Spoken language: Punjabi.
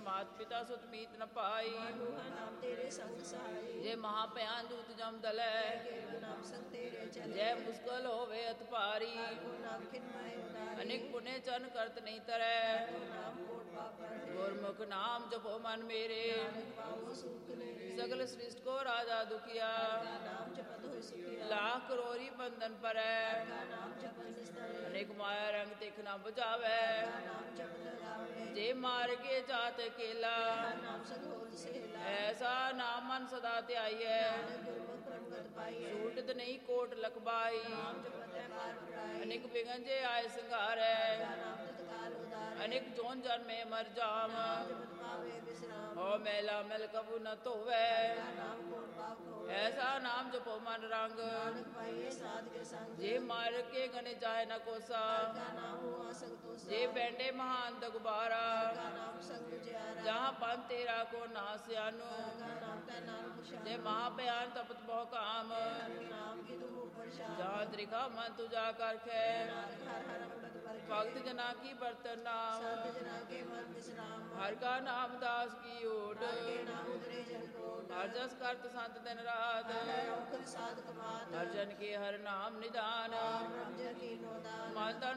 ਮਾਤ ਪਿਤਾ ਸੁਤ ਮੀਤ ਨ ਪਾਈ। ਨਾਮ ਤੇਰੇ ਸੰਗ ਸਹਾਈ। ਜੇ ਮਹਾ ਭਿਆਨ ਦੂਤ ਜਮ ਦਲੈ। ਨਾਮ ਸੰਗ ਤੇਰੇ ਚਲੇ। ਜੈ ਮੁਸਕਲ ਹੋਵੇ ਅਤ ਭਾਰੀ। ਨਾਮ ਕਿਨਮੈ ਉਤਾਰੀ। ਅਨੇਕ ਪੁਨੇ ਚਰਨ ਕਰਤ ਨਹੀਂ ਤਰੈ। ਨਾਮ ਕੋਟ ਪਾਪਰ। ਗੁਰਮੁਖ ਨਾਮ ਜਪੋ ਮਨ ਮੇਰੇ। ਪਾਵੋ ਸੁਖ ਨੇਰੇ। ਸਗਲ ਸ੍ਰਿਸ਼ਟ ਕੋ ਰਾਜਾ ਦੁਖੀਆ। ਨਾਮ ਜਪਤ ਹੋਇ ਸੁਖੀਆ। ਲਾਖ ਕਰੋੜੀ ਬੰਧਨ ਪਰੈ। ਨਾਮ ਜਪਤ ਨਿਸਤਰੈ। ਅਨੇਕ ਮਾਇਆ ਰੰਗ ਤਿਖ ਨ ਬੁਝਾਵੈ। ਨਾਮ ਜਪਤ ਲਾਵੇ। ਜੇ ਮਾਰ ਕੇ ਜਾਤ ਕੇਲਾ। ਨਾਮ ਸੰਗ ਹੋਤ ਸੇਲਾ। ਐਸਾ ਨਾਮ ਮਨ ਸਦਾ ਧਿਆਈਐ। ਗੁਰਮੁਖ ਪ੍ਰਗਟ ਪਾਈਐ। ਛੂਟਤ ਨਹੀਂ ਕੋਟ ਲਖਬਾਈ। ਨਾਮ ਜਪਤ ਹੈ ਕਾਰ ਪਰਾਈ। ਅਨੇਕ ਬਿਗਨ ਜੇ ਆਏ ਸੰਘਾਰੈ। ਨਾਮ ਤਤਕਾਲ ਉਦਾਰੈ। ਅਨੇਕ ਜੋਨ ਜਨਮੇ ਮਰ ਜਾਮ। ਜਪਤ ਪਾਵੇ ਵਿਸਰਾਮ। ਹੋ ਮੈਲਾ ਮਿਲ ਕਬੂ ਨ ਧੋਵੈ। ਨਾਮ ਕੋਟ ਪਾਪ ਹੋਵੇ। ਐਸਾ ਨਾਮ ਜਪੋ ਮਨ ਰੰਗ। ਨਾਨਕ ਪਾਈਏ ਸਾਧ ਕੇ ਸੰਗ। ਜੇ ਮਾਰ ਕੇ ਗਨੇ ਜਾਏ ਨ ਕੋਸਾ। ਨਾਮ ਹੁਆ ਸੰਤੋષ। ਜੇ ਬੈਂਡੇ ਮਹਾਨ ਦਗਬਾਰਾ। ਨਾਮ ਸੰਗ ਉਜਿਆਰਾ। ਜਹਾਂ ਪੰਥ ਤੇਰਾ ਕੋ ਨਾ ਸਿਆਨੂ। ਨਾਮ ਕਾ ਨਾਮ ਪੁਛਾ। ਜੇ ਮਹਾ ਭਿਆਨ ਤਪਤ ਬਹੁ ਕਾਮ। ਨਾਮ ਕੀ ਤੁਮ ਉਪਰ ਸ਼ਾਮ। ਜਹਾਂ ਤ੍ਰਿਖਾ ਮਨ ਤੁਜਾ ਕਰਖੈ। ਹਰ ਹਰ ਅੰਮ੍ਰਿਤ ਵਰਗੇ। ਭਗਤ ਜਨਾ ਕੀ ਬਰਤਨ ਨਾਮ। ਸੰਤ ਜਨਾ ਕੇ ਮਨ ਵਿਸਰਾਮ। ਹਰ ਕਾ ਨਾਮ ਦਾਸ ਕੀ ਓਟ। ਕੇ ਨਾਮ ਉਤਰੇ ਜਨ ਕੋਟ। ਹਰ ਜਸ ਕਰਤ ਸੰਤ ਦਿਨ ਰਾਤ। ਔਖਦ ਸਾਧ ਕਮਾਤ। ਹਰ ਜਨ ਕੇ ਹਰ ਨਾਮ ਨਿਦਾਨ। ਰਾਮ ਜਨ ਕੀ ਨੋਦਾਨ। ਮਨ ਤਨ